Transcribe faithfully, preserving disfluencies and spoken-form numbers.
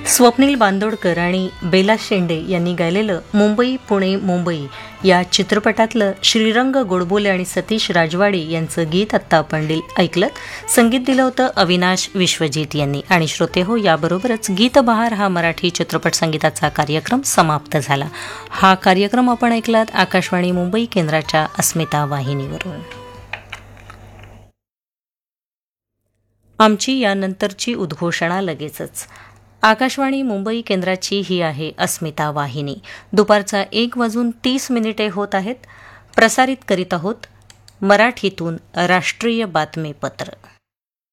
स्वप्नील बांदोडकर आणि बेला शेंडे यांनी गायलेलं मुंबई पुणे मुंबई या चित्रपटातलं श्रीरंग गोडबोले आणि सतीश राजवाडे यांचं गीत आत्ता आपण ऐकलं. संगीत दिलं होतं अविनाश विश्वजित यांनी. आणि श्रोते हो, याबरोबरच गीतबहार हा मराठी चित्रपट संगीताचा कार्यक्रम समाप्त झाला. हा कार्यक्रम आपण ऐकलात आकाशवाणी मुंबई केंद्राच्या अस्मिता वाहिनीवरून. आमची यानंतरची उद्घोषणा लगेचच. आकाशवाणी मुंबई केंद्राची ही आहे अस्मिता वाहिनी. दुपारचा एक वाजून तीस मिनिटे होत आहेत. प्रसारित करीत आहोत मराठीतून राष्ट्रीय बातमीपत्र.